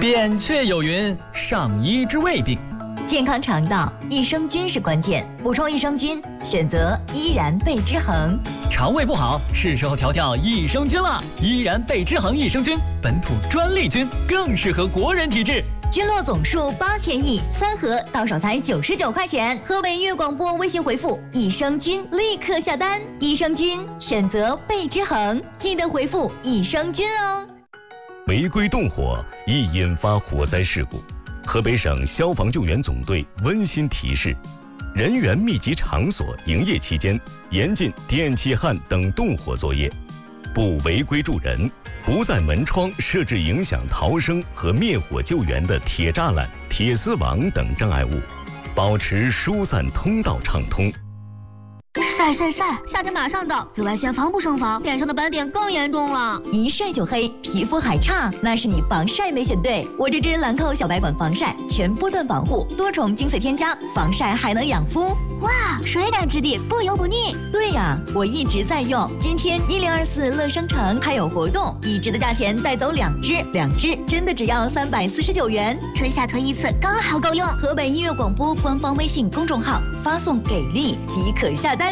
扁鹊有云：上医治未病。 健康肠道，益生菌是关键。补充益生菌，选择依然贝之恒。 肠胃不好，是时候调调益生菌了。依然贝之恒益生菌，本土专利菌，更适合国人体质。 菌落总数8000亿，3盒到手才99块钱。河北音乐广播微信回复益生菌，立刻下单。益生菌选择贝之恒，记得回复益生菌哦。 违规动火易引发火灾事故。河北省消防救援总队温馨提示：人员密集场所营业期间，严禁电气焊等动火作业，不违规助人，不在门窗设置影响逃生和灭火救援的铁栅栏、铁丝网等障碍物，保持疏散通道畅通。 晒晒晒！夏天马上到，紫外线防不胜防，脸上的斑点更严重了。 一晒就黑，皮肤还差，那是你防晒没选对。我这支兰蔻小白管防晒，全波段防护，多重精粹添加，防晒还能养肤。 哇，水感质地，不油不腻。 对呀，我一直在用。今天1024乐商城还有活动，一支的价钱带走2支真的只要349元。 春夏囤一次刚好够用。 河北音乐广播官方微信公众号发送给力即可下单。